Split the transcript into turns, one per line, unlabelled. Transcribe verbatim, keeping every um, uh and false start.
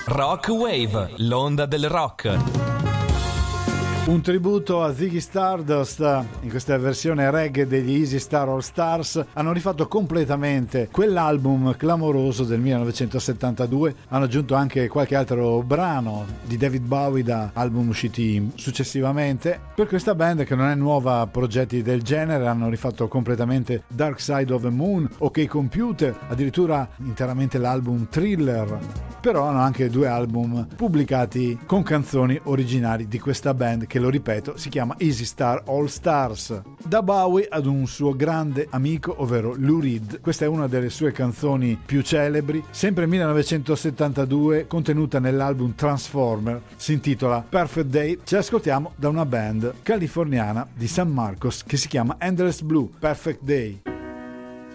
Rock Wave, l'onda del rock.
Un tributo a Ziggy Stardust in questa versione reggae degli Easy Star All Stars. Hanno rifatto completamente quell'album clamoroso del millenovecentosettantadue, hanno aggiunto anche qualche altro brano di David Bowie da album usciti successivamente. Per questa band, che non è nuova a progetti del genere, hanno rifatto completamente Dark Side of the Moon, OK Computer, addirittura interamente l'album Thriller. Però hanno anche due album pubblicati con canzoni originali di questa band, che, lo ripeto, si chiama Easy Star All Stars. Da Bowie ad un suo grande amico, ovvero Lou Reed. Questa è una delle sue canzoni più celebri, sempre millenovecentosettantadue, contenuta nell'album Transformer, si intitola Perfect Day. Ci ascoltiamo da una band californiana di San Marcos che si chiama Endless Blue. Perfect Day.